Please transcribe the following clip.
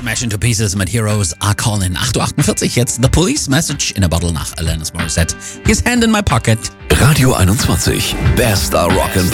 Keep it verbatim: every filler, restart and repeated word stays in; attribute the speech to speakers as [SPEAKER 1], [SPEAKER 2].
[SPEAKER 1] Smash into Pieces mit Heroes Are Calling. acht Uhr achtundvierzig, jetzt The Police Message in a Bottle nach Alanis Morissette. His Hand in My Pocket.
[SPEAKER 2] Radio einundzwanzig. Bester Rock